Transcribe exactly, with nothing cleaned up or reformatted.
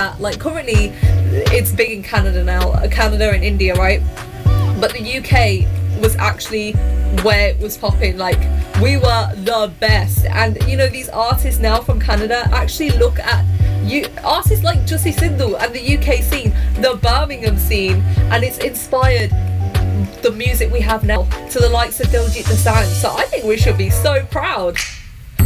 that, like, currently it's big in Canada now, Canada and India, right? But the U K was actually where it was popping. Like, we were the best. And, you know, these artists now from Canada actually look at you, artists like Jussie Sindhu and the U K scene, the Birmingham scene, and it's inspired the music we have now to the likes of Diljit Dosanjh. So I think we should be so proud.